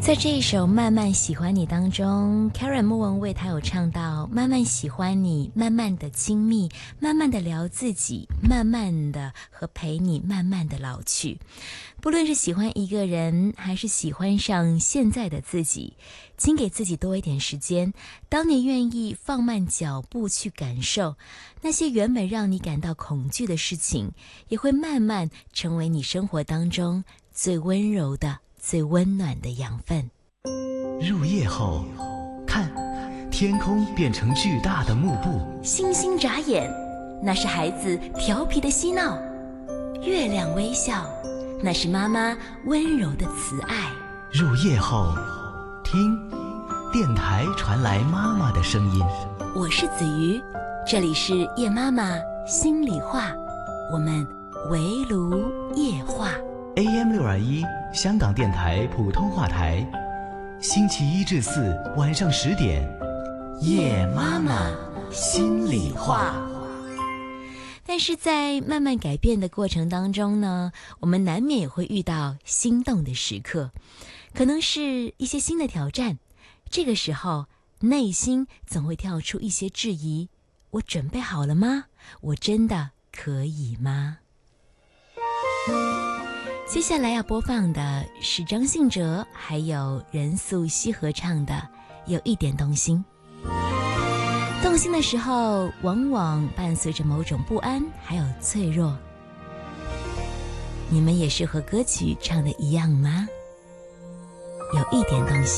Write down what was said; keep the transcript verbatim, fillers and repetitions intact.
在这一首《慢慢喜欢你》当中 Karen 莫文蔚她有唱到慢慢喜欢你，慢慢的亲密，慢慢的聊自己，慢慢的和陪你慢慢的老去。不论是喜欢一个人还是喜欢上现在的自己，请给自己多一点时间。当你愿意放慢脚步去感受，那些原本让你感到恐惧的事情，也会慢慢成为你生活当中最温柔的最温暖的养分。 入夜后，看，天空变成巨大的幕布。 星星眨眼，那是孩子调皮的嬉闹；月亮微笑，那是妈妈温柔的慈爱。 入夜后，听，电台传来妈妈的声音。 我是子瑜，这里是夜妈妈心里话，我们围炉夜话。 A M 六二一，香港电台普通话台，星期一至四晚上十点，夜妈妈心里话。 但是在慢慢改变的过程当中呢，我们难免也会遇到心动的时刻，可能是一些新的挑战。这个时候，内心总会跳出一些质疑：我准备好了吗？我真的可以吗？接下来要播放的是张信哲还有任素汐合唱的《有一点动心》。动心的时候，往往伴随着某种不安，还有脆弱。你们也是和歌曲唱的一样吗？有一点动心。